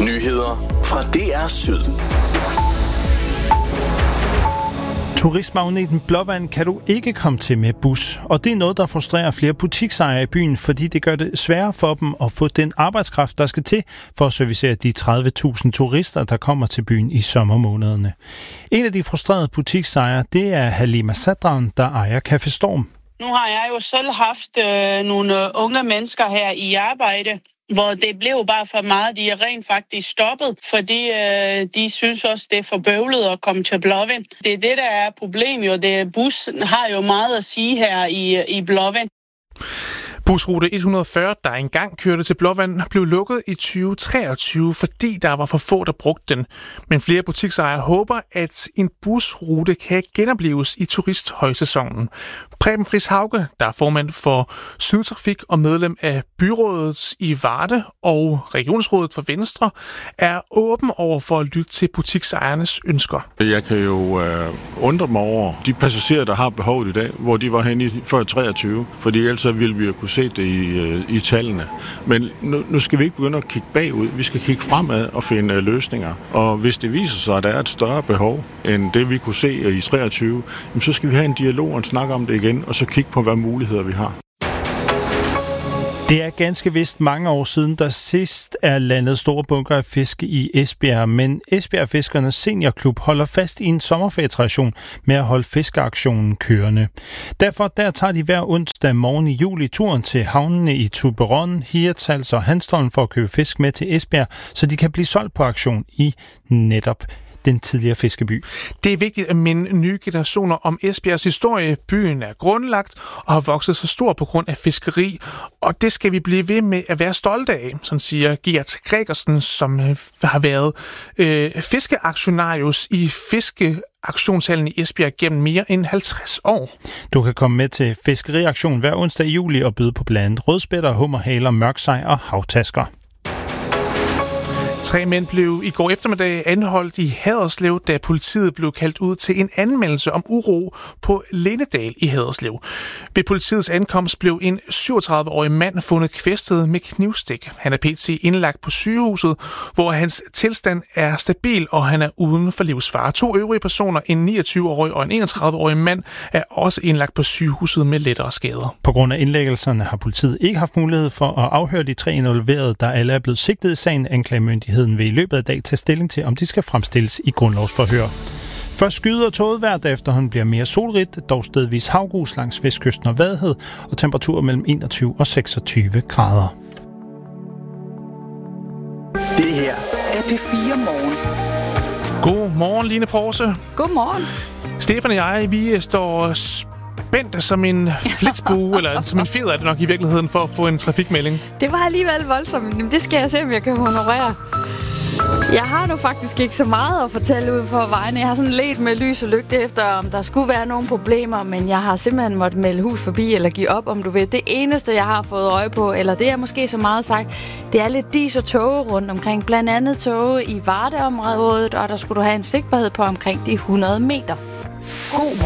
Nyheder fra DR Syd. Turistmagneten Blåvand kan du ikke komme til med bus, og det er noget, der frustrerer flere butiksejere i byen, fordi det gør det sværere for dem at få den arbejdskraft, der skal til for at servicere de 30.000 turister, der kommer til byen i sommermånederne. En af de frustrerede butiksejere, det er Halima Sadran, der ejer Café Storm. Nu har jeg jo selv haft nogle unge mennesker her i arbejde, hvor det blev bare for meget. De er rent faktisk stoppet, fordi de synes også, det er for bøvlet at komme til Blåvand. Det er det, der er problemet. Bussen har jo meget at sige her i Blåvand. Busrute 140, der engang kørte til Blåvand, blev lukket i 2023, fordi der var for få, der brugte den. Men flere butiksejere håber, at en busrute kan genopleves i turisthøjsæsonen. Preben Friis Hauge, der er formand for Sydtrafik og medlem af byrådet i Varde og regionsrådet for Venstre, er åben over for at lytte til butiksejernes ønsker. Jeg kan jo undre mig over de passagerer, der har behovet i dag, hvor de var henne før 23, fordi ellers ville vi jo kunne se det i tallene. Men nu skal vi ikke begynde at kigge bagud, vi skal kigge fremad og finde løsninger. Og hvis det viser sig, at der er et større behov end det, vi kunne se i 23, så skal vi have en dialog og en snak om det igen, og så kigge på, hvad muligheder vi har. Det er ganske vist mange år siden, der sidst er landet store bunker af fisk i Esbjerg, men Esbjerg-fiskernes seniorklub holder fast i en sommerferietradition med at holde fiskeaktionen kørende. Derfor tager de hver onsdag morgen i juli turen til havnene i Tuberon, Hirtshals og Hanstholm for at købe fisk med til Esbjerg, så de kan blive solgt på auktion i netop den tidligere fiskeby. Det er vigtigt at minde nye generationer om Esbjergs historie. Byen er grundlagt og har vokset så stor på grund af fiskeri, og det skal vi blive ved med at være stolte af, sådan siger Gert Gregersen, som har været fiskeaktionarius i fiskeaktionshallen i Esbjerg gennem mere end 50 år. Du kan komme med til fiskeriaktion hver onsdag i juli og byde på blandt andet rødspætter, hummerhaler, mørksej og havtasker. 3 mænd blev i går eftermiddag anholdt i Haderslev, da politiet blev kaldt ud til en anmeldelse om uro på Lindedal i Haderslev. Ved politiets ankomst blev en 37-årig mand fundet kvæstet med knivstik. Han er pt. Indlagt på sygehuset, hvor hans tilstand er stabil, og han er uden for livsfare. 2 øvrige personer, en 29-årig og en 31-årig mand, er også indlagt på sygehuset med lettere skader. På grund af indlæggelserne har politiet ikke haft mulighed for at afhøre de 3 involverede, der alle er blevet sigtet i sagen. Anklagemyndigheden vil i løbet af dag tage stilling til, om de skal fremstilles i grundlovsforhør. Først skyder toget hver dag, efterhånden bliver mere solrigt, dog stedvis havgus langs vestkysten og Vadehavet, og temperaturer mellem 21 og 26 grader. Det her er P4 Morgen. God morgen, Line Porse. God morgen. Stefan og jeg, vi står spændt som en flitsbue, eller som en fjeder er det nok i virkeligheden, for at få en trafikmelding. Det var alligevel voldsomt, men det skal jeg se, om jeg kan honorere. Jeg har nu faktisk ikke så meget at fortælle ud for vejen. Jeg har sådan let med lys og lygte efter, om der skulle være nogle problemer, men jeg har simpelthen måttet melde hus forbi eller give op, om du ved. Det eneste, jeg har fået øje på, eller det er måske så meget sagt, det er lidt dis og toge rundt omkring. Blandt andet toge i Vardeområdet, og der skulle du have en sigtbarhed på omkring de 100 meter. God